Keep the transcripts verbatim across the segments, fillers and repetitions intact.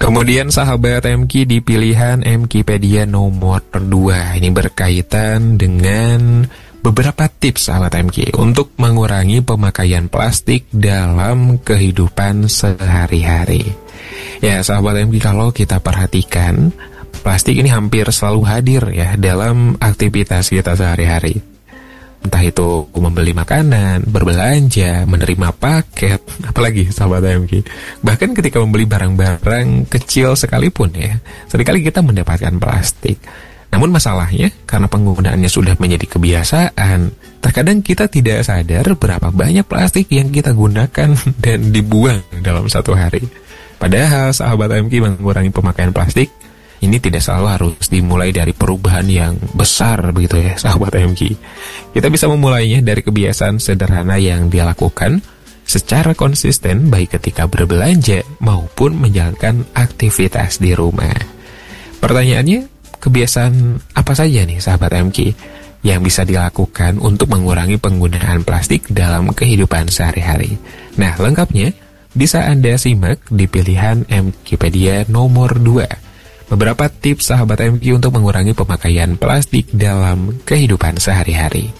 Kemudian sahabat M K di pilihan Mkipedia nomor dua, ini berkaitan dengan beberapa tips sahabat M K untuk mengurangi pemakaian plastik dalam kehidupan sehari-hari. Ya sahabat M K, kalau kita perhatikan, plastik ini hampir selalu hadir ya dalam aktivitas kita sehari-hari. Entah itu membeli makanan, berbelanja, menerima paket, apalagi sahabat M K. Bahkan ketika membeli barang-barang kecil sekalipun ya, seringkali kita mendapatkan plastik. Namun masalahnya, karena penggunaannya sudah menjadi kebiasaan, terkadang kita tidak sadar berapa banyak plastik yang kita gunakan dan dibuang dalam satu hari. Padahal sahabat M K, mengurangi pemakaian plastik ini tidak selalu harus dimulai dari perubahan yang besar begitu ya sahabat M K. Kita bisa memulainya dari kebiasaan sederhana yang dia lakukan secara konsisten baik ketika berbelanja maupun menjalankan aktivitas di rumah. Pertanyaannya, kebiasaan apa saja nih sahabat M K yang bisa dilakukan untuk mengurangi penggunaan plastik dalam kehidupan sehari-hari? Nah, lengkapnya bisa Anda simak di pilihan Mkipedia nomor dua. Beberapa tips sahabat M K untuk mengurangi pemakaian plastik dalam kehidupan sehari-hari.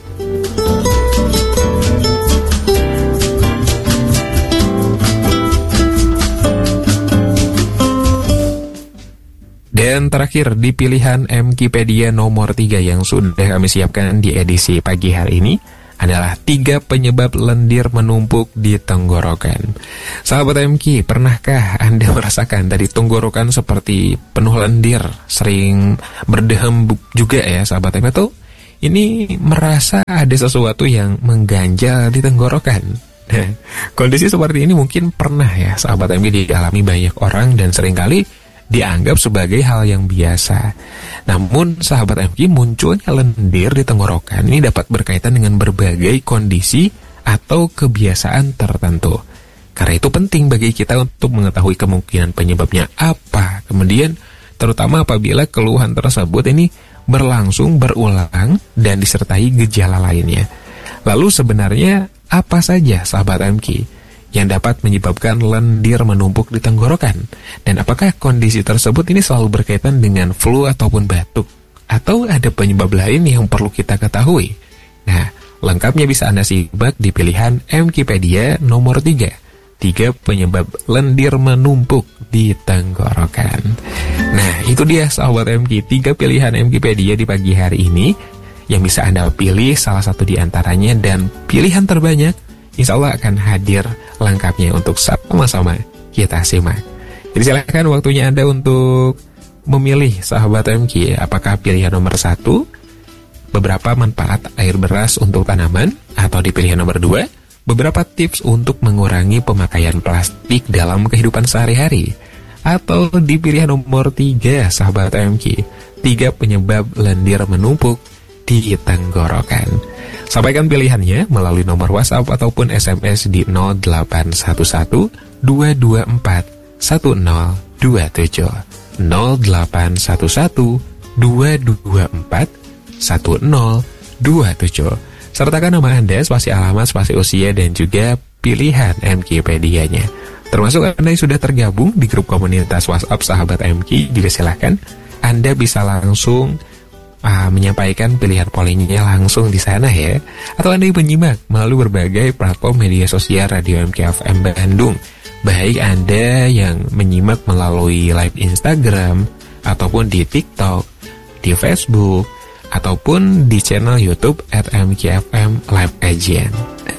Dan terakhir di pilihan Mkipedia nomor tiga yang sudah kami siapkan di edisi pagi hari ini adalah tiga penyebab lendir menumpuk di tenggorokan. Sahabat M K, pernahkah Anda merasakan dari tenggorokan seperti penuh lendir, sering berdehem juga ya sahabat M K? Tuh, ini merasa ada sesuatu yang mengganjal di tenggorokan. Nah, kondisi seperti ini mungkin pernah ya sahabat M K dialami banyak orang dan seringkali dianggap sebagai hal yang biasa. Namun sahabat M K, munculnya lendir di tenggorokan ini dapat berkaitan dengan berbagai kondisi atau kebiasaan tertentu. Karena itu penting bagi kita untuk mengetahui kemungkinan penyebabnya apa. Kemudian terutama apabila keluhan tersebut ini berlangsung berulang dan disertai gejala lainnya. Lalu sebenarnya apa saja sahabat M K yang dapat menyebabkan lendir menumpuk di tenggorokan? Dan apakah kondisi tersebut ini selalu berkaitan dengan flu ataupun batuk? Atau ada penyebab lain yang perlu kita ketahui? Nah, lengkapnya bisa Anda simak di pilihan Mkipedia nomor tiga. Tiga penyebab lendir menumpuk di tenggorokan. Nah, itu dia sahabat M K, tiga pilihan Mkipedia di pagi hari ini yang bisa Anda pilih salah satu di antaranya, dan pilihan terbanyak insya Allah akan hadir lengkapnya untuk sama-sama kita simak. Jadi silakan waktunya Anda untuk memilih sahabat M K. Apakah pilihan nomor satu, beberapa manfaat air beras untuk tanaman, atau di pilihan nomor dua, beberapa tips untuk mengurangi pemakaian plastik dalam kehidupan sehari-hari, atau di pilihan nomor tiga sahabat M K, tiga penyebab lendir menumpuk di tenggorokan. Sampaikan pilihannya melalui nomor WhatsApp ataupun S M S di nol delapan satu satu dua dua empat satu nol dua tujuh nol delapan satu satu dua dua empat satu nol dua tujuh. Sertakan nama Anda, spasi alamat, spasi usia, dan juga pilihan Mkipedia-nya. Termasuk Anda yang sudah tergabung di grup komunitas WhatsApp sahabat M K, juga silahkan Anda bisa langsung Ah, menyampaikan pilihan pollingnya langsung di sana ya. Atau Anda menyimak melalui berbagai platform media sosial Radio M K F M Bandung. Baik Anda yang menyimak melalui live Instagram, ataupun di TikTok, di Facebook, ataupun di channel YouTube at M K F M Live Agent.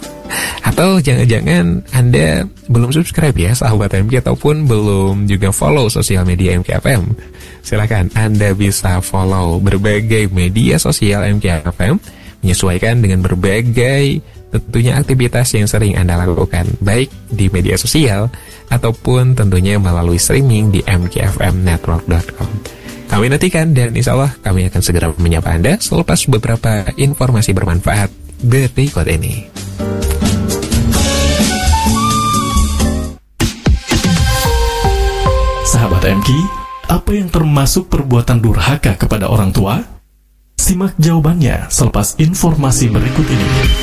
Atau jangan-jangan Anda belum subscribe ya sahabat M K, ataupun belum juga follow sosial media M K F M. Silakan Anda bisa follow berbagai media sosial M K F M, menyesuaikan dengan berbagai tentunya aktivitas yang sering Anda lakukan, baik di media sosial ataupun tentunya melalui streaming di m k f m network dot com. Kami nantikan dan insya Allah kami akan segera menyapa Anda selepas beberapa informasi bermanfaat berikut ini. Sahabat M K, apa yang termasuk perbuatan durhaka kepada orang tua? Simak jawabannya selepas informasi berikut ini.